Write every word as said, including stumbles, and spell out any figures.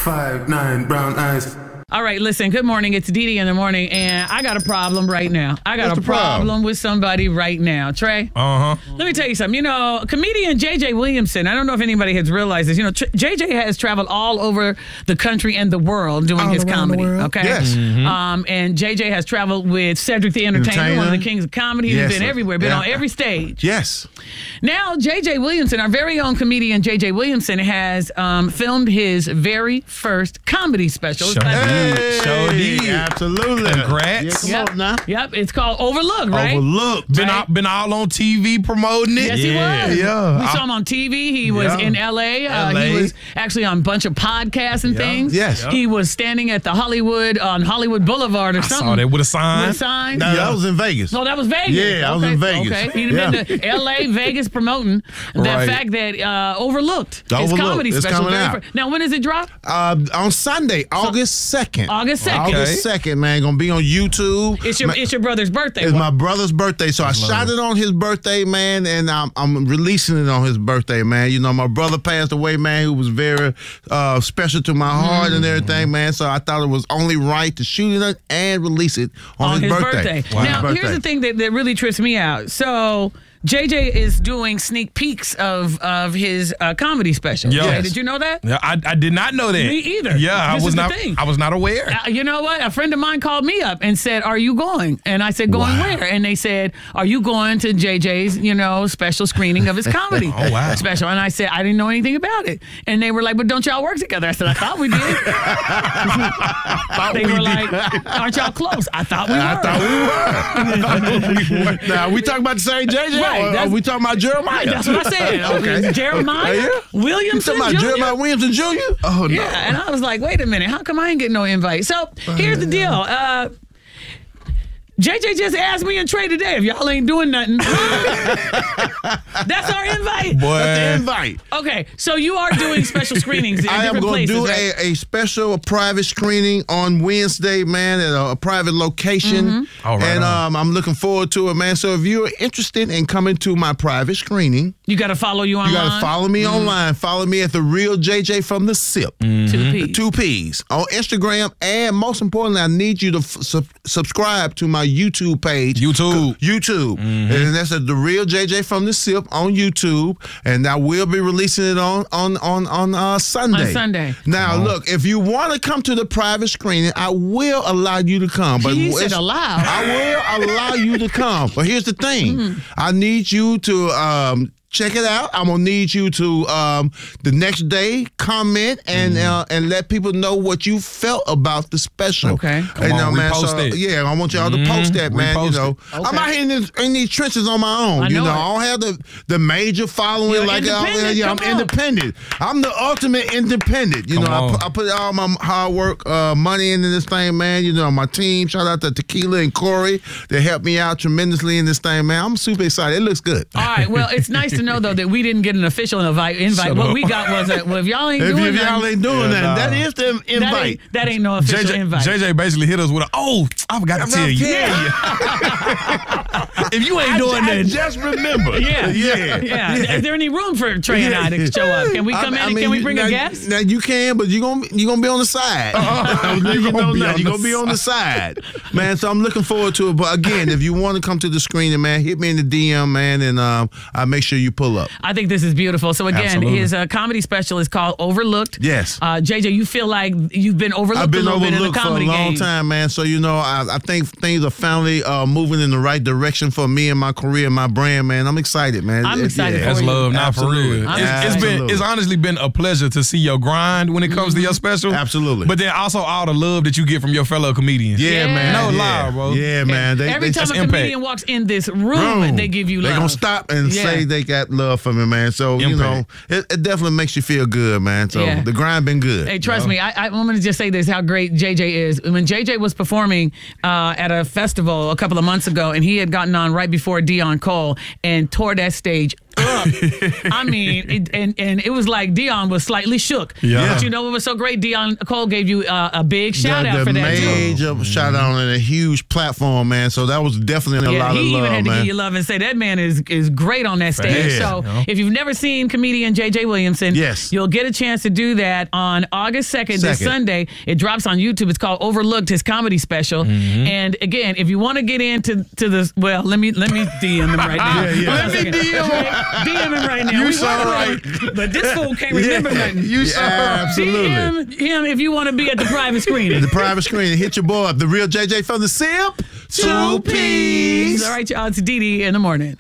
Five, nine, brown eyes. All right, listen, good morning. It's Dee Dee in the morning, and I got a problem right now. I got What's a the problem? problem with somebody right now. Trey? Uh-huh. Let me tell you something. You know, comedian J J Williamson, I don't know if anybody has realized this. You know, Tr- J J has traveled all over the country and the world doing All his around the comedy, world. okay? Yes. Um, and J J has traveled with Cedric the Entertainer, Entertainer. one of the kings of comedy. He's Yes, been sir. everywhere, been Yeah. on every stage. Yes. Now, J J Williamson, our very own comedian J J Williamson, has um, filmed his very first comedy special. It's Show called- did. Show did. Absolutely. Congrats. Yeah, Yep. come on now. Yep, it's called Overlook, right? Overlooked. Been Right. all, been all on T V promoting it. Yes, he yeah. was. Yeah. We I- saw him on T V. He was Yeah. in L A. Uh, L A. He was actually on a bunch of podcasts and Yeah. things. Yes. He was standing at the Hollywood, on Hollywood Boulevard or I something. saw that with a sign. With a sign. No, that was in Vegas. No, that was Vegas. Yeah, I was okay. in Vegas. Okay, he'd Yeah. been to L A, Vegas promoting the Right. fact that uh, Overlooked, his Overlooked. comedy It's special. coming very out. fir- Now, when does it drop? Uh, on Sunday, August second. August second. August second, man. Gonna be on YouTube. It's your Man, it's your brother's birthday. it's my brother's birthday, so I shot it on his birthday, man, and I'm, I'm releasing it on his birthday, man. You know, my brother passed away, man, who was very uh, special to my heart and everything, man. So I thought it was only right to shoot it and release it on, on his birthday. On his Now, birthday. here's the thing that, that really trips me out. So, J J is doing sneak peeks of of his uh, comedy special. Yes. Okay, did you know that? Yeah, I, I did not know that. Me either. Yeah, I This was is the not. thing. I was not aware. Uh, you know what? A friend of mine called me up and said, "Are you going?" And I said, "Going Wow. where?" And they said, "Are you going to J J's, you know, special screening of his comedy Oh, wow. special?" And I said, "I didn't know anything about it." And they were like, "But don't y'all work together?" I said, "I thought we did." they were like, "Aren't y'all close?" I thought we I were. thought we were. Now, we talking about the same J J? Right, Or that's- are we talking about Jeremiah? That's what I said. Okay. Jeremiah Oh, yeah? You Williamson talking about Junior? Jeremiah Williamson Junior? Oh, no. Yeah, and I was like, wait a minute, how come I ain't getting no invite? So here's the deal. Uh, J J just asked me and Trey today if y'all ain't doing nothing. That's our invite. Boy. That's the invite. Okay, so you are doing special screenings in I am different going to places, do right? a, a special a private screening on Wednesday, man, at a, a private location. Mm-hmm. All right, and on. um, I'm looking forward to it, man. So if you're interested in coming to my private screening, You got to follow you online. you got to follow me online. Follow me at the Real J J from the S I P. to the The P. two P's on Instagram, and most importantly, I need you to f- sub- subscribe to my YouTube page. YouTube. YouTube, and that's at the Real J J from the S I P on YouTube, and I will be releasing it on on on on uh, Sunday. On Sunday. Now, look, if you want to come to the private screening, I will allow you to come. But He said it's- allow. I will allow you to come. But here's the thing: Mm-hmm. I need you to. Um, Check it out. I'm gonna need you to um, the next day comment and uh, and let people know what you felt about the special. Okay. You Come know, on, man. repost So, it. yeah, I want y'all to post that, man. Repost you know, it. I'm Okay. out here in, this, in these trenches on my own. I you know know, it. I don't have the the major following You're like I, independent. yeah, I'm Come on. independent. I'm the ultimate independent. You Come know, I on. put, I put all my hard work, uh, money into this thing, man. You know, my team. Shout out to Tequila and Corey. They helped me out tremendously in this thing, man. I'm super excited. It looks good. All right, well, it's nice to know, though, that we didn't get an official invite. invite. Shut What up. we got was, a, well, if y'all ain't If, doing if y'all nothing, ain't doing Yeah, that, nah. that is the that invite. ain't, that ain't no official J J, invite. J J basically hit us with a, oh, I forgot to tell you. If you ain't I, doing I that, just remember. Yeah. yeah, Yeah. Is there any room for Trey and I to show up? Can we come I- in I and mean, can we you- bring now, a guest? Now you can, but you gonna you gonna be on the side. you gonna be know on you the gonna be on the side, man. So I'm looking forward to it. But again, if you want to come to the screening, man, hit me in the D M, man, and um, I'll make sure you pull up. I think this is beautiful. So again, Absolutely. his uh, comedy special is called Overlooked. Yes. Uh, J J, you feel like you've been overlooked I've been a little bit in the overlooked for a comedy long game. time, man. So you know, I, I think things are finally uh, moving in the right direction for me and my career and my brand, man. I'm excited, man. I'm It- excited yeah. for that's you. love, not for Absolutely. real. I'm It's, it's been, Absolutely. it's honestly been a pleasure to see your grind when it comes to your special. Absolutely. But then also all the love that you get from your fellow comedians. Yeah, Yeah. man. No yeah. lie, bro. Yeah, man. They, Every they, time a that's impact. comedian walks in this room, Boom. they give you They love. gonna stop and Yeah. say they got love for me, man. So you know, Impact. it, it definitely makes you feel good, man. So Yeah. the grind been good. Hey, trust me, I, I, I'm going to just say this, how great J J is. When J J was performing uh, at a festival a couple of months ago, and he had gotten on right before Dion Cole and tore that stage up. I mean, it, and and it was like Dion was slightly shook. Yeah. But you know what was so great? Dion Cole gave you uh, a big shout the, out the for that too. major shout out on a huge platform, man. So that was definitely a Yeah, lot he of love, even had to man. give you love and say that man is is great on that stage. Yeah, so you know. if you've never seen comedian J J Williamson, Yes. you'll get a chance to do that on August second, this Second. Sunday. It drops on YouTube. It's called Overlooked, his comedy special. Mm-hmm. And again, if you want to get into to this, well, let me let me D M him right now. Yeah, yeah. Hold on a Let me second. D M him. D M him right now. You We so want right. to- But this fool can't remember Yeah, nothing. you so right. Absolutely. D M him if you want to be at the private screening. The private screen. Hit your boy up. The real J J from the Simp. Two Peas. All right, y'all. It's Dee Dee in the morning.